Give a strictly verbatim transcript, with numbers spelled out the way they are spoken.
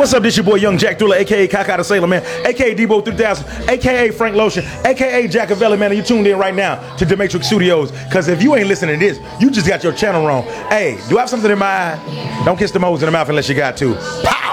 What's up? This your boy Young Jack Thriller, aka Kaka the Sailor Man, aka Debo three thousand, aka Frank Lotion, aka Jackavelli, man. And you tuned in right now to The Matrix Studios. Cause if you ain't listening to this, you just got your channel wrong. Hey, do I have something in my eye? Don't kiss the moles in the mouth unless you got to. Pow!